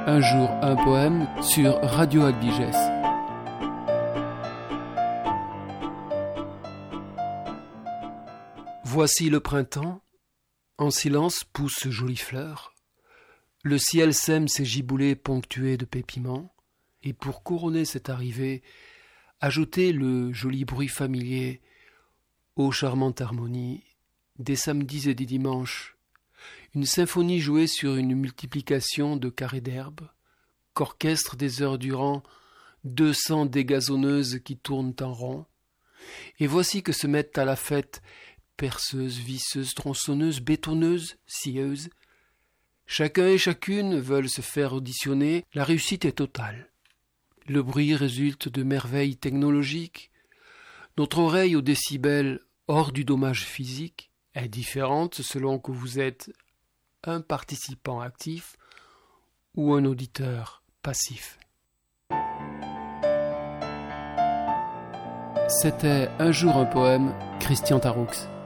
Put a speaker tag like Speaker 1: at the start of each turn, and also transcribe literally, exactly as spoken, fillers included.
Speaker 1: Un jour, un poème sur Radio Albiges. Voici le printemps, en silence poussent jolies fleurs. Le ciel sème ses giboulées ponctuées de pépiments, et pour couronner cette arrivée, ajoutez le joli bruit familier aux charmantes harmonies des samedis et des dimanches, une symphonie jouée sur une multiplication de carrés d'herbe, qu'orchestre des heures durant deux cents dégazonneuses qui tournent en rond, et voici que se mettent à la fête perceuses, visseuses, tronçonneuses, bétonneuses, scieuses. Chacun et chacune veulent se faire auditionner, la réussite est totale. Le bruit résulte de merveilles technologiques. Notre oreille au décibel hors du dommage physique est différente selon que vous êtes un participant actif ou un auditeur passif. C'était Un jour un poème, Christian Taroux.